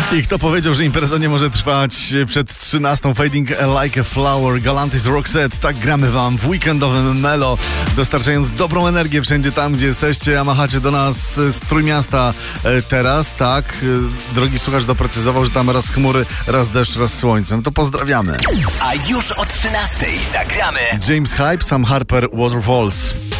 I kto powiedział, że impreza nie może trwać przed 13? Fading Like a Flower, Galantis Roxette. Tak gramy wam w weekendowym Melo, dostarczając dobrą energię wszędzie tam, gdzie jesteście, a machacie do nas z Trójmiasta teraz, tak? Drogi słuchacz doprecyzował, że tam raz chmury, raz deszcz, raz słońce. No to pozdrawiamy. A już o 13 zagramy James Hype, Sam Harper, Waterfalls.